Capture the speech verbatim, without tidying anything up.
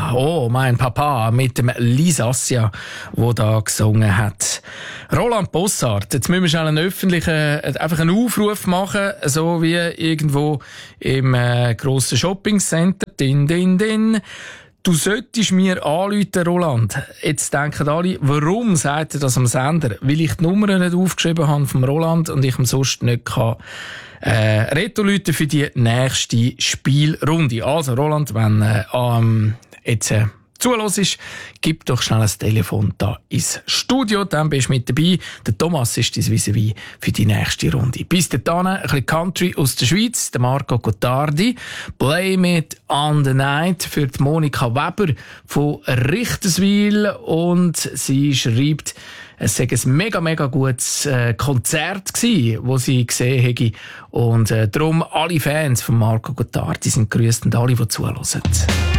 Papa, oh mein Papa, mit dem Lisassia, wo da gesungen hat. Roland Bossart, jetzt müssen wir schnell einen öffentlichen, einfach einen Aufruf machen, so wie irgendwo im äh, grossen Shoppingcenter. Din, din, din. Du solltest mir anrufen, Roland. Jetzt denken alle, warum sagt er das am Sender? Weil ich die Nummer nicht aufgeschrieben habe vom Roland und ich ihm sonst nicht kann, äh, Reto-Leute für die nächste Spielrunde. Also, Roland, wenn äh, ähm, jetzt äh, zuhörst, gib doch schnell ein Telefon da ins Studio, dann bist du mit dabei. Der Thomas ist dein Vis-à-vis für die nächste Runde. Bis dahin ein bisschen Country aus der Schweiz, der Marco Gottardi. Blame It on the Night für die Monika Weber von Richterswil. Und sie schreibt, es sei ein mega, mega gutes äh, Konzert gsi, wo sie gesehen hätte. Und äh, darum alle Fans von Marco Gottardi sind grüßt und alle, die zuhören.